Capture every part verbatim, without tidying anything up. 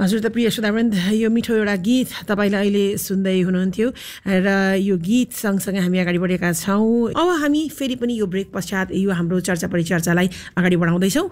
हजुर त प्रिय श्रोतावृन्द, यो मिठो एउटा गीत तपाईँले अहिले सुन्दै हुनुहुन्थ्यो र यो गीत सँगसँगै हामी अगाडि बढेका छौँ। अब हामी फेरि पनि यो ब्रेक पश्चात यो हाम्रो चर्चा परिचर्चालाई अगाडि बढाउँदैछौँ।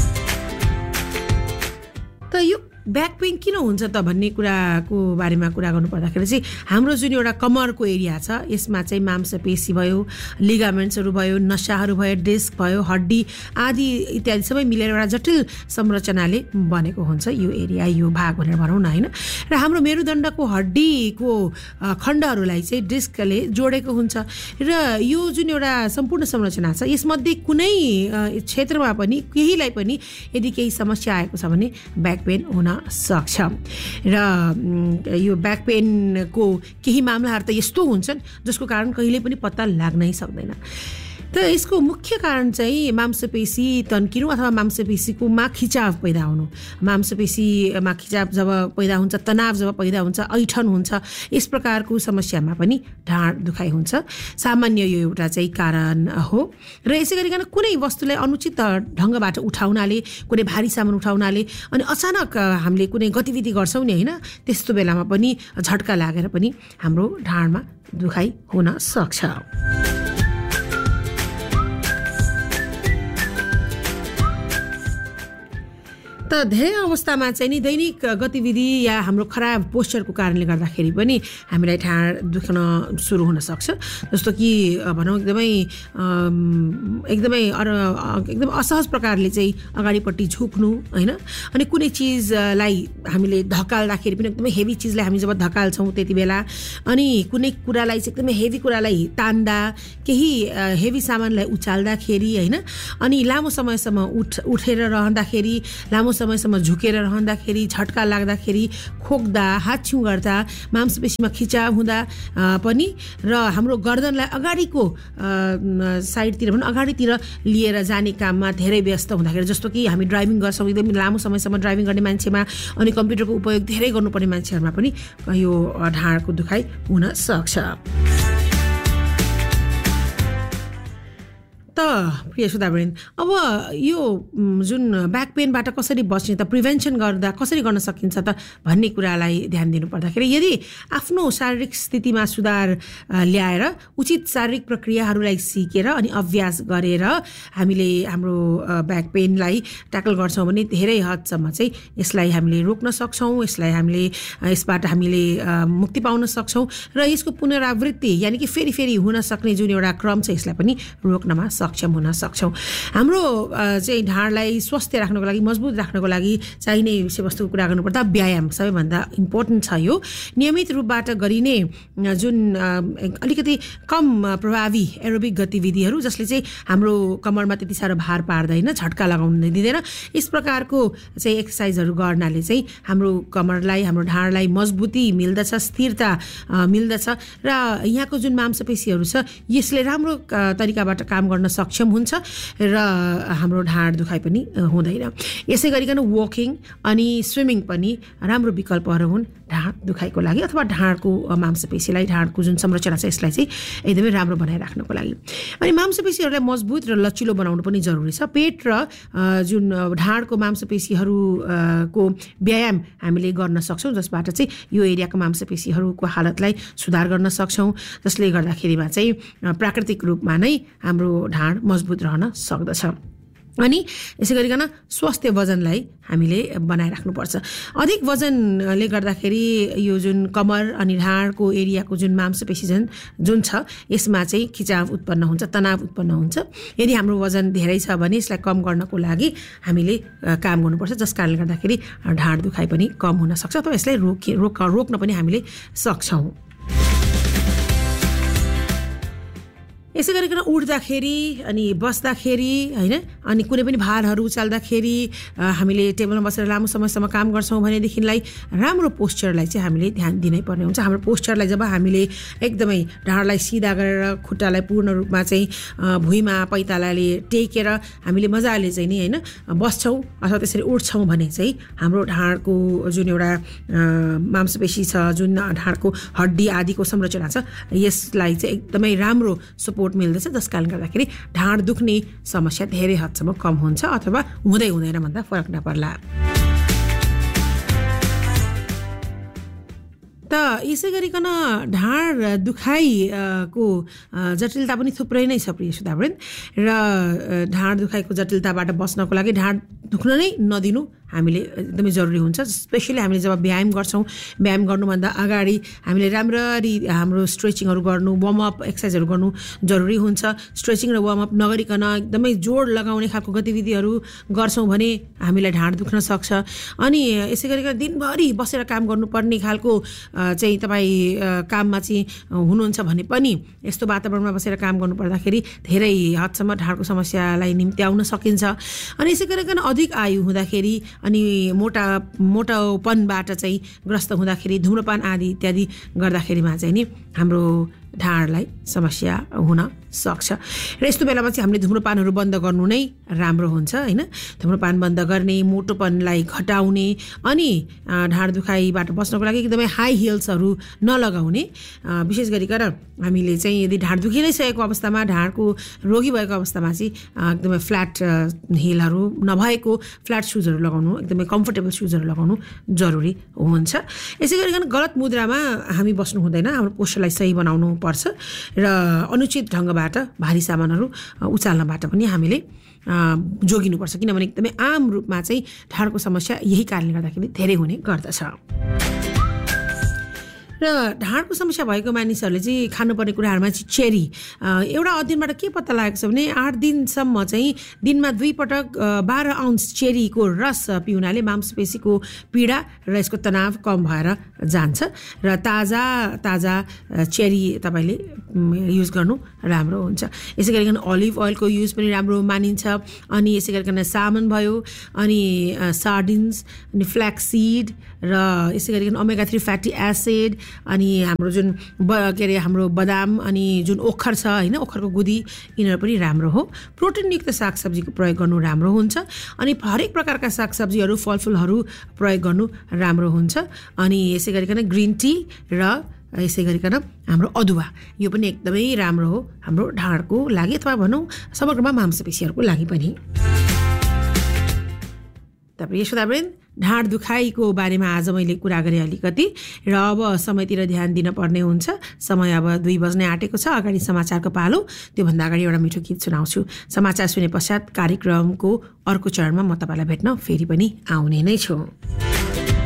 त यो ब्याक पेन किन हुन्छ त भन्ने कुराको बारेमा कुरा गर्नु पर्दाखेरि चाहिँ हाम्रो जुन एउटा कमरको एरिया छ यसमा चाहिँ मांसपेशी भयो, लिगामेन्ट्सहरू भयो, नसाहरू भयो, डिस्क भयो, हड्डी आदि इत्यादि सबै मिलेर एउटा जटिल संरचनाले बनेको हुन्छ यो एरिया, यो भाग भनेर भनौँ न, होइन। र हाम्रो मेरुदण्डको हड्डीको खण्डहरूलाई चाहिँ डिस्कले जोडेको हुन्छ र यो जुन एउटा सम्पूर्ण संरचना छ यसमध्ये कुनै क्षेत्रमा पनि केहीलाई पनि यदि केही समस्या आएको छ भने ब्याक पेन हुन सक्छ। र यो ब्याक पेनको केही मामलाहरू त यस्तो हुन्छन् जसको कारण कहिल्यै पनि पत्ता लाग्नै सक्दैन। त यसको मुख्य कारण चाहिँ मांसपेशी तन्किनु अथवा मांसपेशीकोमा खिचाव पैदा हुनु। मांसपेशीमा खिचाव जब पैदा हुन्छ, तनाव जब पैदा हुन्छ, ऐठन हुन्छ, यस प्रकारको समस्यामा पनि ढाड दुखाइ हुन्छ। सामान्य यो एउटा चाहिँ कारण हो। र यसै गरिकन कुनै वस्तुलाई अनुचित ढङ्गबाट उठाउनाले, कुनै भारी सामान उठाउनाले अनि अचानक हामीले कुनै गतिविधि गर्छौँ नि, होइन, त्यस्तो बेलामा पनि झट्का लागेर पनि हाम्रो ढाडमा दुखाइ हुन सक्छ। त धेरै अवस्थामा चाहिँ नि दैनिक गतिविधि या हाम्रो खराब पोस्चरको कारणले गर्दाखेरि पनि हामीलाई ढाड दुख्न सुरु हुन सक्छ। जस्तो कि भनौँ एकदमै एकदमै एकदम असहज प्रकारले चाहिँ अगाडिपट्टि झुक्नु, होइन, अनि कुनै चिजलाई हामीले धकाल्दाखेरि पनि एकदमै हेभी चिजलाई हामी जब धकाल्छौँ त्यति बेला, अनि कुनै कुरालाई चाहिँ एकदमै हेभी कुरालाई तान्दा, केही हेभी सामानलाई उचाल्दाखेरि, होइन, अनि लामो समयसम्म उठ उठेर रहँदाखेरि, लामो समयसम्म झुकेर रहँदाखेरि, झट्का लाग्दाखेरि, खोक्दा, हात छेउ गर्दा, मांसपेशीमा खिचाव हुँदा पनि, र हाम्रो गर्दनलाई अगाडिको साइडतिर भनौँ अगाडितिर लिएर जाने काममा धेरै व्यस्त हुँदाखेरि, जस्तो कि हामी ड्राइभिङ गर्छौँ, एकदम लामो समयसम्म ड्राइभिङ गर्ने मान्छेमा अनि कम्प्युटरको उपयोग धेरै गर्नुपर्ने मान्छेहरूमा पनि यो ढाडको दुखाइ हुन सक्छ। त प्रिय श्रोतावृन्द, अब यो जुन ब्याक पेनबाट कसरी बच्ने त, प्रिभेन्सन गर्दा कसरी गर्न सकिन्छ त भन्ने कुरालाई ध्यान दिनु पर्दाखेरि यदि आफ्नो शारीरिक स्थितिमा सुधार ल्याएर उचित शारीरिक प्रक्रियाहरूलाई सिकेर अनि अभ्यास गरेर हामीले हाम्रो ब्याक पेनलाई ट्याकल गर्छौँ भने धेरै हदसम्म चाहिँ यसलाई हामीले रोक्न सक्छौँ, यसलाई हामीले यसबाट हामीले मुक्ति पाउन सक्छौँ र यसको पुनरावृत्ति यानि कि फेरि फेरि हुन सक्ने जुन एउटा क्रम छ यसलाई पनि रोक्नमा सक्षम हुन सक्छौँ। हाम्रो चाहिँ ढाडलाई स्वस्थ राख्नको लागि, मजबुत राख्नको लागि चाहिने विषयवस्तुको कुरा गर्नुपर्दा व्यायाम सबैभन्दा इम्पोर्टेन्ट छ। यो नियमित रूपबाट गरिने जुन अलिकति कम प्रभावी एरोबिक गतिविधिहरू जसले चाहिँ हाम्रो कमरमा त्यति साह्रो भार पार्दैन, झट्का लगाउन दिँदैन, यस प्रकारको चाहिँ एक्सर्साइजहरू गर्नाले चाहिँ हाम्रो कमरलाई, हाम्रो ढाडलाई मजबुती मिल्दछ, स्थिरता मिल्दछ र यहाँको जुन मांसपेशीहरू छ यसले राम्रो तरिकाबाट काम गर्न सक्षम हुन्छ र हाम्रो ढाड दुखाइ पनि हुँदैन। यसै गरिकन वकिङ अनि स्विमिङ पनि राम्रो विकल्पहरू हुन् ढाड दुखाइको लागि अथवा ढाडको मांसपेशीलाई, ढाडको जुन संरचना छ यसलाई चाहिँ एकदमै राम्रो बनाइराख्नको लागि। अनि मांसपेशीहरूलाई मजबुत र लचिलो बनाउनु पनि जरुरी छ। पेट र जुन ढाडको मांसपेशीहरूको व्यायाम हामीले गर्न सक्छौँ जसबाट चाहिँ यो एरियाको मांसपेशीहरूको हालतलाई सुधार गर्न सक्छौँ, जसले गर्दाखेरिमा चाहिँ प्राकृतिक रूपमा नै हाम्रो ढाड मजबुत रहन सक्दछ। अनि यसै गरिकन स्वास्थ्य वजनलाई हामीले बनाइराख्नुपर्छ। अधिक वजनले गर्दाखेरि यो जुन कमर अनि ढाडको एरियाको जुन मांसपेशी जुन जुन छ यसमा चाहिँ खिचाव उत्पन्न हुन्छ, तनाव उत्पन्न हुन्छ। यदि हाम्रो वजन धेरै छ भने यसलाई कम गर्नको लागि हामीले काम गर्नुपर्छ, जस कारणले गर्दाखेरि ढाड दुखाइ पनि कम हुन सक्छ अथवा यसलाई रोक रोक रोक्न पनि हामीले सक्छौँ। यसै गरिकन उठ्दाखेरि अनि बस्दाखेरि, होइन, अनि कुनै पनि भारहरू उचाल्दाखेरि हामीले टेबलमा बसेर लामो समयसम्म काम गर्छौँ भनेदेखिलाई राम्रो पोस्चरलाई चाहिँ हामीले ध्यान दिनै पर्ने हुन्छ। हाम्रो पोस्चरलाई जब हामीले एकदमै ढाडलाई सिधा गरेर खुट्टालाई पूर्ण रूपमा चाहिँ भुइँमा पैतालाले टेकेर हामीले मजाले चाहिँ नि, होइन, बस्छौँ अथवा त्यसरी उठ्छौँ भने चाहिँ हाम्रो ढाडको जुन एउटा मांसपेशी छ, जुन ढाडको हड्डी आदिको संरचना छ यसलाई चाहिँ एकदमै राम्रो सपोर्ट मिल्दछ, जस कारणले गर्दाखेरि ढाड दुख्ने समस्या धेरै हदसम्म कम हुन्छ अथवा हुँदै हुँदैन भन्दा फरक नपर्ला। त यसै गरिकन ढाड दुखाइको जटिलता पनि थुप्रै नै छ प्रिय श्रोतावृन्द र ढाड दुखाइको जटिलताबाट बस्नको लागि ढाड दुख्न नै नदिनु हामीले एकदमै जरुरी हुन्छ। स्पेसली हामीले जब व्यायाम गर्छौँ, व्यायाम गर्नुभन्दा अगाडि हामीले राम्ररी हाम्रो स्ट्रेचिङहरू गर्नु, वार्मअप एक्सर्साइजहरू गर्नु जरुरी हुन्छ। स्ट्रेचिङ र वार्मअप नगरिकन एकदमै जोड लगाउने खालको गतिविधिहरू गर्छौँ भने हामीलाई ढाड दुख्न सक्छ। अनि यसै गरिकन दिनभरि बसेर काम गर्नुपर्ने खालको चाहिँ तपाईँ काममा चाहिँ हुनुहुन्छ भने पनि यस्तो वातावरणमा बसेर काम गर्नुपर्दाखेरि धेरै हदसम्म ढाडको समस्यालाई निम्त्याउन सकिन्छ। अनि यसै गरिकन अधिक आयु हुँदाखेरि अनि मोटा मोटापनबाट चाहिँ ग्रस्त हुँदाखेरि धुम्रपान आदि इत्यादि गर्दाखेरिमा चाहिँ नि हाम्रो ढाडलाई समस्या हुन सक्छ र यस्तो बेलामा चाहिँ हामीले धुम्रपानहरू बन्द गर्नु नै राम्रो हुन्छ हैन। धुम्रपान बन्द गर्ने, मोटोपनलाई घटाउने अनि ढाड दुखाइबाट बस्नको लागि एकदमै हाई हिल्सहरू नलगाउने। विशेष गरिकन हामीले चाहिँ यदि ढाड दुखि नै सकेको अवस्थामा, ढाडको रोगी भएको अवस्थामा चाहिँ एकदमै फ्ल्याट हिलहरू नभएको फ्ल्याट सुजहरू लगाउनु, एकदमै कम्फर्टेबल सुजहरू लगाउनु जरुरी हुन्छ। यसै गरिकन गलत मुद्रामा हामी बस्नु हुँदैन, हाम्रो पोस्चरलाई सही बनाउनु पर्छ र अनुचित ढङ्गबाट भारी सामानहरू उचाल्नबाट पनि हामीले जोगिनुपर्छ, किनभने एकदमै आम रूपमा चाहिँ ढाडको समस्या यही कारणले गर्दाखेरि धेरै हुने गर्दछ। र ढाडको समस्या भएको मानिसहरूले चाहिँ खानुपर्ने कुराहरूमा चाहिँ चेरी, एउटा अध्ययनबाट के पत्ता लागेको छ भने आठ दिनसम्म चाहिँ दिनमा दुई पटक बाह्र आउन्स चेरीको रस पिउनाले मांसपेशीको पीडा र यसको तनाव कम भएर जान्छ र ताजा ताजा चेरी तपाईँले युज गर्नु राम्रो हुन्छ। यसै गरिकन अलिभ ओइलको युज पनि राम्रो मानिन्छ। अनि यसै गरिकन सामन भयो, अनि सार्डिन्स, अनि फ्ल्याक्सिड र यसै गरिकन ओमेगा थ्री फ्याटी एसिड, अनि हाम्रो जुन ब के अरे हाम्रो बदाम अनि जुन ओखर छ होइन, ओखरको गुदी, यिनीहरू पनि राम्रो हो। प्रोटिनयुक्त सागसब्जीको प्रयोग गर्नु राम्रो हुन्छ। अनि हरेक प्रकारका सागसब्जीहरू, फलफुलहरू प्रयोग गर्नु राम्रो हुन्छ। अनि यसै गरिकन ग्रिन टी र यसै गरिकन हाम्रो अदुवा, यो पनि एकदमै राम्रो हो हाम्रो ढाडको लागि अथवा भनौँ समग्रमा मांसपेशीहरूको लागि पनि। त प्रिय श्रोतावृन्द, ढाड दुखाइको बारेमा आज मैले कुरा गरेँ अलिकति र अब समयतिर ध्यान दिन पर्ने हुन्छ। समय अब दुई बज्ने आँटेको छ। अगाडि समाचारको पालो, त्योभन्दा अगाडि एउटा मिठो गीत सुनाउँछु। समाचार सुने पश्चात कार्यक्रमको अर्को चरणमा म तपाईँलाई भेट्न फेरि पनि आउने नै छु।